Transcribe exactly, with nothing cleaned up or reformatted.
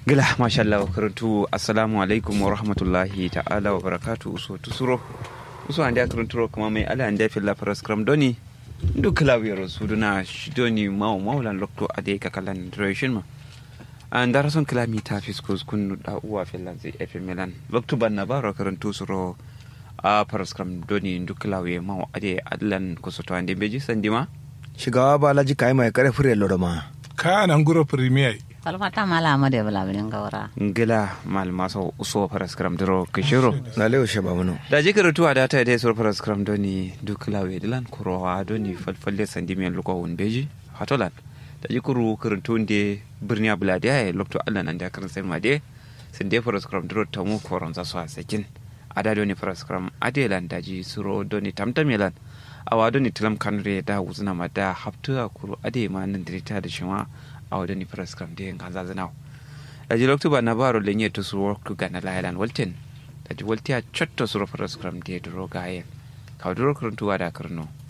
gila mashallah karantu assalamu alaikum wa rahmatullahi ta'ala wa barakatu uso tusuro uso ande karanturo kuma mai ala ande filla paraskram doni duk lawiyar su duna shidoni maw mawlan lokto ade ka kalan duration ma an darason kalami ta fiskos kun da uwa fillan zai efe milan lokto banna baro karantu suro a paraskram doni duk lawiye maw ade adlan kusoto ande beji sandima shigawa ba laji kai mai kare fure lorama ka nan guro premier falmata mala amade bala bin gawara ngila mal maso uso paraskram dro kishiro na lewo sheba muno da jikar tuwa da ta dai sur paraskram doni duk lawe dilan kurowa doni falfalle sandimiyan luko won beji hatolan da jikuru kurantun de birni abulade ay lokto Allah nan da karan sai made sun dai paraskram dro tamu koron za su sakin ada doni paraskram adelan daji suro doni tamtamelan awa doni tilam kanre da wuzuna mada haftu kuru ade ma nan dirita da shima a wadda ni press kam de kan zazanaw da ji loktu ba na baro lenye to su work to gana lailan walten da ji walti a chatto su press kam de dro gaye ka dro kuruntu wada karno